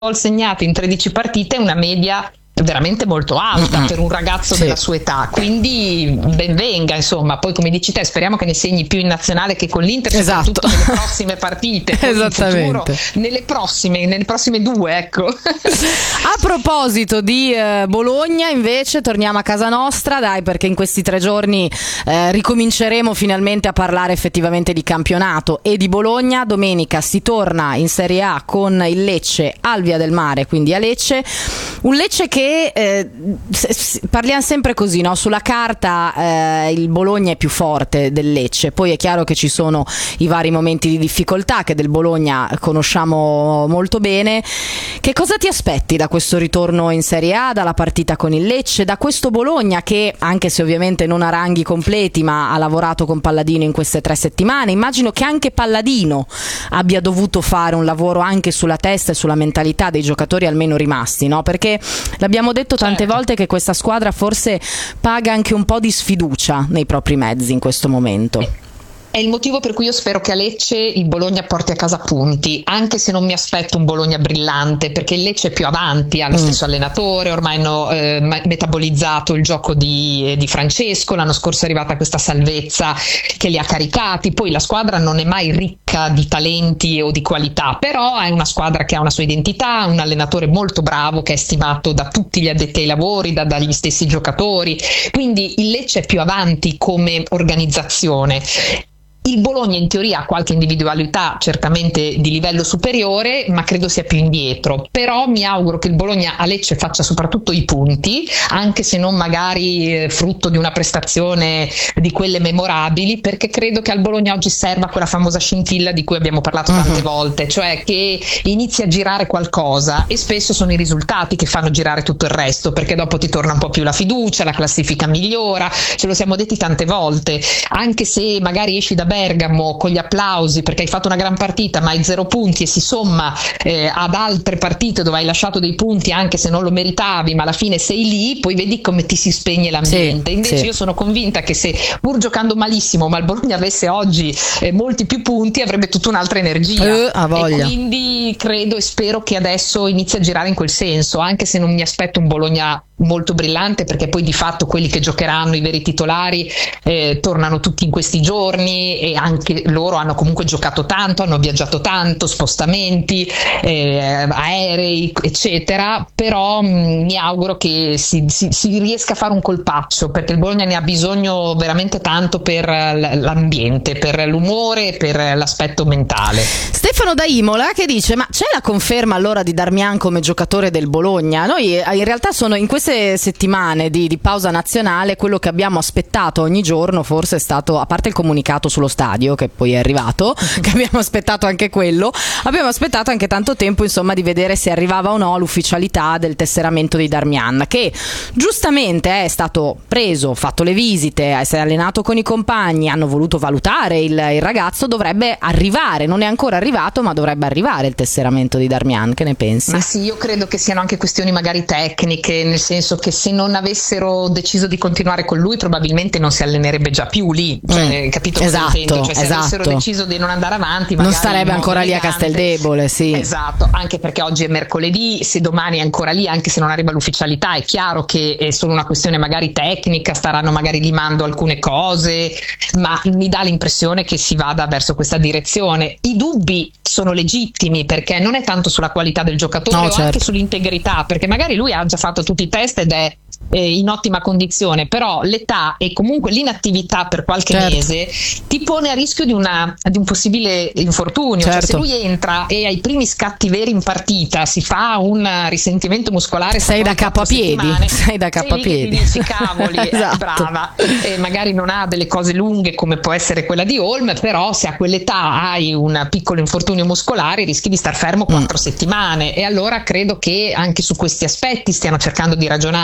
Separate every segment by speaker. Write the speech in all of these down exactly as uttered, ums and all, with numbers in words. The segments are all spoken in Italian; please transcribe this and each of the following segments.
Speaker 1: gol segnati in tredici partite è una media veramente molto alta mm-hmm. per un ragazzo sì. della sua età, quindi ben venga, insomma. Poi, come dici te, speriamo che ne segni più in nazionale che con l'Inter,
Speaker 2: esatto.
Speaker 1: soprattutto nelle prossime partite.
Speaker 2: Esattamente.
Speaker 1: Futuro, nelle prossime nelle prossime due, ecco.
Speaker 2: A proposito di eh, Bologna, invece, torniamo a casa nostra, dai, perché in questi tre giorni eh, ricominceremo finalmente a parlare effettivamente di campionato e di Bologna. Domenica si torna in Serie A con il Lecce al Via del Mare, quindi a Lecce, un Lecce che Eh, parliamo sempre così, no? Sulla carta eh, il Bologna è più forte del Lecce, poi è chiaro che ci sono i vari momenti di difficoltà che del Bologna conosciamo molto bene. Che cosa ti aspetti da questo ritorno in Serie A, dalla partita con il Lecce, da questo Bologna che, anche se ovviamente non ha ranghi completi, ma ha lavorato con Palladino in queste tre settimane? Immagino che anche Palladino abbia dovuto fare un lavoro anche sulla testa e sulla mentalità dei giocatori almeno rimasti, no? Perché l'abbiamo Abbiamo detto tante certo. volte che questa squadra forse paga anche un po' di sfiducia nei propri mezzi in questo momento.
Speaker 1: È il motivo per cui io spero che a Lecce il Bologna porti a casa punti, anche se non mi aspetto un Bologna brillante, perché il Lecce è più avanti, ha lo mm. stesso allenatore, ormai hanno eh, metabolizzato il gioco di, di Francesco, l'anno scorso è arrivata questa salvezza che li ha caricati, poi la squadra non è mai ricca di talenti o di qualità, però è una squadra che ha una sua identità, un allenatore molto bravo che è stimato da tutti gli addetti ai lavori, da, dagli stessi giocatori, quindi il Lecce è più avanti come organizzazione. Il Bologna in teoria ha qualche individualità certamente di livello superiore, ma credo sia più indietro. Però mi auguro che il Bologna a Lecce faccia soprattutto i punti, anche se non magari eh, frutto di una prestazione di quelle memorabili, perché credo che al Bologna oggi serva quella famosa scintilla di cui abbiamo parlato tante uh-huh. volte, cioè che inizi a girare qualcosa, e spesso sono i risultati che fanno girare tutto il resto, perché dopo ti torna un po' più la fiducia, la classifica migliora, ce lo siamo detti tante volte. Anche se magari esci da Bergamo con gli applausi perché hai fatto una gran partita, ma hai zero punti e si somma eh, ad altre partite dove hai lasciato dei punti anche se non lo meritavi, ma alla fine sei lì, poi vedi come ti si spegne l'ambiente. Sì, invece sì. io sono convinta che se, pur giocando malissimo, ma il Bologna avesse oggi eh, molti più punti, avrebbe tutta un'altra energia.
Speaker 2: Uh, a voglia.
Speaker 1: E quindi credo e spero che adesso inizi a girare in quel senso, anche se non mi aspetto un Bologna molto brillante, perché poi di fatto quelli che giocheranno, i veri titolari, eh, tornano tutti in questi giorni, e anche loro hanno comunque giocato tanto, hanno viaggiato tanto, spostamenti, eh, aerei eccetera, però mh, mi auguro che si, si, si riesca a fare un colpaccio, perché il Bologna ne ha bisogno veramente tanto per l'ambiente, per l'umore, per l'aspetto mentale.
Speaker 2: Stefano da Imola che dice: ma c'è la conferma allora di Darmian come giocatore del Bologna? Noi in realtà sono in queste settimane di, di pausa nazionale, quello che abbiamo aspettato ogni giorno forse è stato, a parte il comunicato sullo stadio che poi è arrivato, che abbiamo aspettato anche quello, abbiamo aspettato anche tanto tempo insomma di vedere se arrivava o no l'ufficialità del tesseramento di Darmian, che giustamente è stato preso, fatto le visite, si è allenato con i compagni, hanno voluto valutare il, il ragazzo, dovrebbe arrivare, non è ancora arrivato ma dovrebbe arrivare il tesseramento di Darmian. Che ne pensi?
Speaker 1: Ma sì, io credo che siano anche questioni magari tecniche, nel senso che se non avessero deciso di continuare con lui probabilmente non si allenerebbe già più lì, cioè,
Speaker 2: mm.
Speaker 1: capito cosa
Speaker 2: esatto,
Speaker 1: intendo? Cioè, se
Speaker 2: esatto.
Speaker 1: avessero deciso di non andare avanti
Speaker 2: non starebbe ancora lì a Casteldebole, sì.
Speaker 1: Esatto, anche perché oggi è mercoledì, se domani è ancora lì, anche se non arriva l'ufficialità, è chiaro che è solo una questione magari tecnica, staranno magari limando alcune cose, ma mi dà l'impressione che si vada verso questa direzione. I dubbi sono legittimi, perché non è tanto sulla qualità del giocatore,
Speaker 2: no,
Speaker 1: o
Speaker 2: certo.
Speaker 1: anche sull'integrità, perché magari lui ha già fatto tutti i test ed è eh, in ottima condizione, però l'età e comunque l'inattività per qualche
Speaker 2: certo.
Speaker 1: mese ti pone a rischio di, una, di un possibile infortunio.
Speaker 2: Certo.
Speaker 1: Cioè, se lui entra e ai primi scatti veri in partita si fa un risentimento muscolare,
Speaker 2: sei da capo a piedi, sei da capo a piedi,
Speaker 1: dici cavoli,
Speaker 2: esatto.
Speaker 1: è brava, e magari non ha delle cose lunghe come può essere quella di Holm, però se a quell'età hai un piccolo infortunio muscolare rischi di star fermo quattro mm. settimane, e allora credo che anche su questi aspetti stiano cercando di ragionare, perché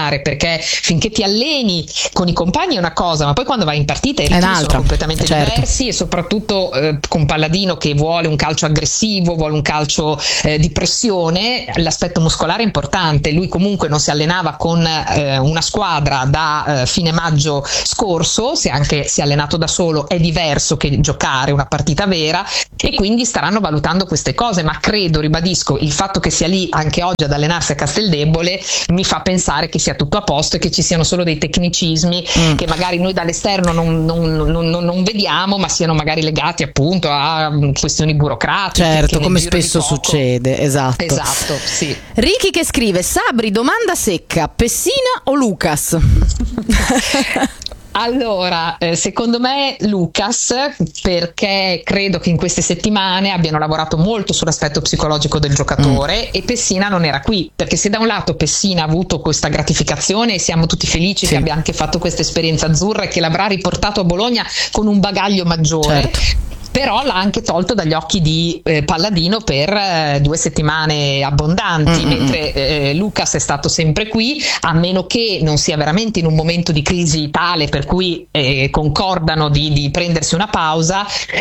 Speaker 1: perché finché ti alleni con i compagni è una cosa, ma poi quando vai in partita i ritmi sono completamente
Speaker 2: certo.
Speaker 1: diversi, e soprattutto eh, con Palladino che vuole un calcio aggressivo, vuole un calcio eh, di pressione, l'aspetto muscolare è importante. Lui comunque non si allenava con eh, una squadra da eh, fine maggio scorso, se anche si è allenato da solo è diverso che giocare una partita vera, e quindi staranno valutando queste cose, ma credo, ribadisco, il fatto che sia lì anche oggi ad allenarsi a Casteldebole mi fa pensare che sia tutto a posto e che ci siano solo dei tecnicismi mm. che magari noi dall'esterno non, non, non, non vediamo, ma siano magari legati appunto a questioni burocratiche.
Speaker 2: Certo, come spesso succede, esatto.
Speaker 1: Esatto, sì.
Speaker 2: Ricky che scrive: Sabri, domanda secca, Pessina o Lucas?
Speaker 1: Allora, eh, secondo me Lucas, perché credo che in queste settimane abbiano lavorato molto sull'aspetto psicologico del giocatore mm. e Pessina non era qui, perché se da un lato Pessina ha avuto questa gratificazione e siamo tutti felici sì. che abbia anche fatto questa esperienza azzurra e che l'avrà riportato a Bologna con un bagaglio maggiore, certo. però l'ha anche tolto dagli occhi di eh, Palladino per eh, due settimane abbondanti, mm-hmm. mentre eh, Lucas è stato sempre qui, a meno che non sia veramente in un momento di crisi tale per cui eh, concordano di, di prendersi una pausa,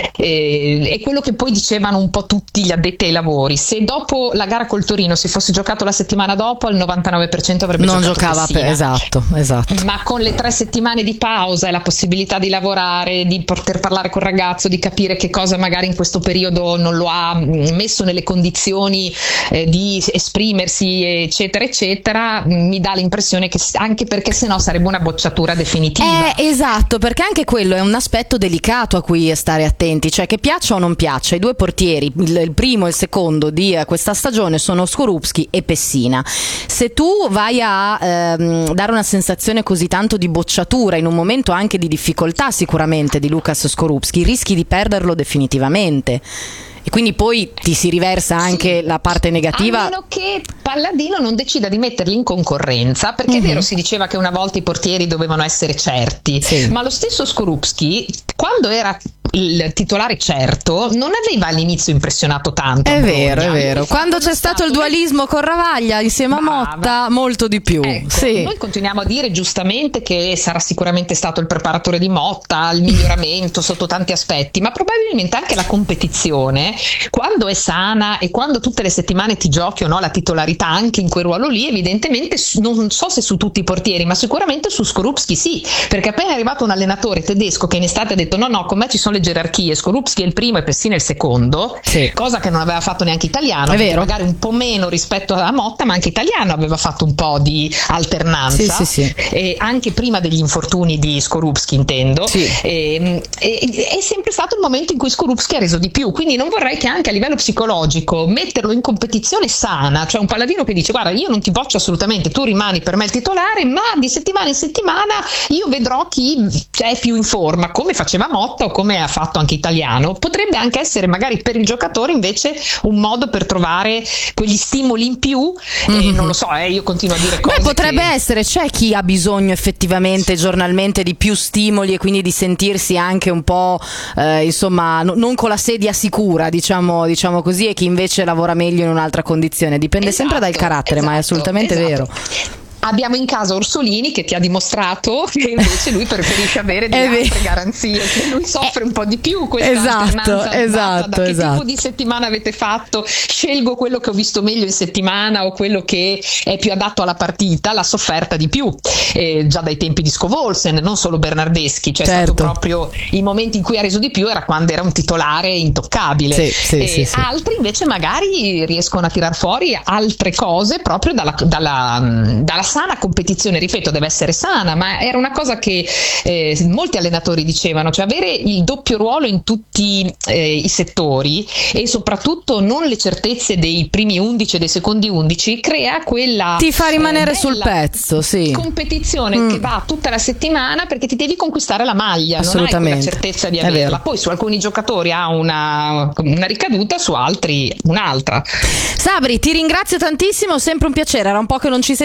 Speaker 1: eh, è quello che poi dicevano un po' tutti gli addetti ai lavori: se dopo la gara col Torino si fosse giocato la settimana dopo, al novantanove per cento avrebbe
Speaker 2: non
Speaker 1: giocato
Speaker 2: giocava per, esatto, esatto.
Speaker 1: Ma con le tre settimane di pausa e la possibilità di lavorare, di poter parlare col ragazzo, di capire che cosa magari in questo periodo non lo ha messo nelle condizioni eh, di esprimersi eccetera eccetera, mi dà l'impressione che anche perché sennò sarebbe una bocciatura definitiva.
Speaker 2: Eh, esatto, perché anche quello è un aspetto delicato a cui stare attenti, cioè che piaccia o non piaccia, i due portieri, il, il primo e il secondo di questa stagione sono Skorupski e Pessina. Se tu vai a ehm, dare una sensazione così tanto di bocciatura in un momento anche di difficoltà sicuramente di Lucas Skorupski, rischi di perderlo definitivamente. E quindi poi ti si riversa anche sì. la parte negativa.
Speaker 1: A meno che Palladino non decida di metterli in concorrenza, perché mm-hmm. è vero, si diceva che una volta i portieri dovevano essere certi, sì. ma lo stesso Skorupski, quando era il titolare certo, non aveva all'inizio impressionato tanto.
Speaker 2: È vero, è vero. Quando c'è stato il dualismo con Ravaglia insieme a Motta, molto di più.
Speaker 1: Ecco,
Speaker 2: sì.
Speaker 1: Noi continuiamo a dire giustamente che sarà sicuramente stato il preparatore di Motta, il miglioramento sotto tanti aspetti, ma probabilmente anche la competizione, quando è sana e quando tutte le settimane ti giochi o no la titolarità anche in quel ruolo lì, evidentemente non so se su tutti i portieri, ma sicuramente su Skorupski sì, perché appena è arrivato un allenatore tedesco che in estate ha detto no no, con me ci sono le gerarchie, Skorupski è il primo e Pessina è il secondo, sì. cosa che non aveva fatto neanche Italiano,
Speaker 2: è vero.
Speaker 1: magari un po' meno rispetto a Motta, ma anche Italiano aveva fatto un po' di alternanza,
Speaker 2: sì, sì, sì.
Speaker 1: E anche prima degli infortuni di Skorupski intendo,
Speaker 2: sì.
Speaker 1: e, e, è sempre stato il momento in cui Skorupski ha reso di più, quindi non vorrei che anche a livello psicologico metterlo in competizione sana, cioè un Palladino che dice guarda io non ti boccio assolutamente, tu rimani per me il titolare, ma di settimana in settimana io vedrò chi è più in forma, come faceva Motta o come ha fatto anche Italiano. Potrebbe anche essere magari per il giocatore invece un modo per trovare quegli stimoli in più, mm-hmm. e non lo so, eh, io continuo a dire cose.
Speaker 2: Beh, potrebbe
Speaker 1: che...
Speaker 2: essere, c'è chi ha bisogno effettivamente giornalmente di più stimoli e quindi di sentirsi anche un po' eh, insomma no, non con la sedia sicura, diciamo, diciamo così, e chi invece lavora meglio in un'altra condizione. Dipende esatto, sempre dal carattere, esatto, ma è assolutamente esatto. vero.
Speaker 1: Abbiamo in casa Orsolini che ti ha dimostrato che invece lui preferisce avere delle altre vero. garanzie, che lui soffre un po' di più questa
Speaker 2: esatto, esatto,
Speaker 1: da che
Speaker 2: esatto.
Speaker 1: tipo di settimana avete fatto, scelgo quello che ho visto meglio in settimana o quello che è più adatto alla partita, l'ha sofferta di più, eh, già dai tempi di Scovolsen, non solo Bernardeschi, cioè certo. è stato proprio i momenti in cui ha reso di più era quando era un titolare intoccabile,
Speaker 2: sì, sì,
Speaker 1: e
Speaker 2: sì, sì.
Speaker 1: altri invece magari riescono a tirar fuori altre cose proprio dalla, dalla, dalla sana competizione, ripeto, deve essere sana, ma era una cosa che eh, molti allenatori dicevano, cioè avere il doppio ruolo in tutti eh, i settori e soprattutto non le certezze dei primi undici e dei secondi undici crea quella
Speaker 2: ti fa rimanere
Speaker 1: eh,
Speaker 2: sul pezzo, sì.
Speaker 1: competizione mm. che va tutta la settimana perché ti devi conquistare la maglia, non hai quella certezza di averla, poi su alcuni giocatori ha una, una ricaduta, su altri un'altra.
Speaker 2: Sabri, ti ringrazio tantissimo, sempre un piacere, era un po' che non ci sentivamo, mi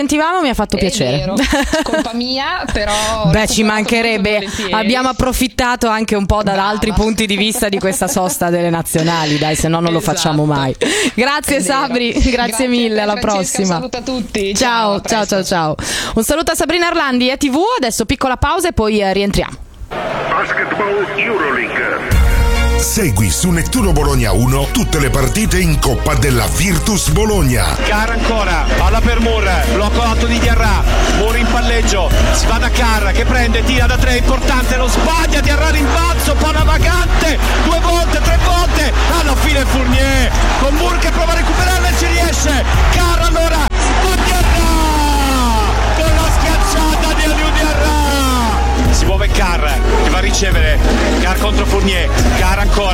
Speaker 2: ha fatto
Speaker 1: È
Speaker 2: piacere.
Speaker 1: vero, colpa mia, però
Speaker 2: beh, ci mancherebbe, abbiamo approfittato anche un po' da
Speaker 1: Brava.
Speaker 2: altri punti di vista di questa sosta delle nazionali, dai, se no non lo
Speaker 1: Esatto.
Speaker 2: facciamo mai. Grazie
Speaker 1: È vero.
Speaker 2: Sabri, grazie,
Speaker 1: Grazie
Speaker 2: mille,
Speaker 1: a te,
Speaker 2: alla
Speaker 1: Francesca,
Speaker 2: prossima.
Speaker 1: un saluto a tutti.
Speaker 2: Ciao,
Speaker 1: Ciao, a
Speaker 2: ciao, ciao,
Speaker 1: presto.
Speaker 2: ciao. Un saluto a Sabrina Arlandi e tivù, adesso piccola pausa e poi eh, rientriamo.
Speaker 3: Basketball Euroleague.
Speaker 4: Segui su Nettuno Bologna uno tutte le partite in Coppa della Virtus Bologna.
Speaker 5: Carra ancora, palla per Moore, blocco alto di Diarra, Moore in palleggio, si va da Carra che prende, tira da tre, importante, lo sbaglia, Diarra rimbalzo, palla vagante, due volte, tre volte, alla fine Fournier, con Moore che prova a recuperarla e ci riesce, Carra allora, con Diarra, con la schiacciata di Aliou Diarra, si muove Carr che va a ricevere, Carr contro Fournier,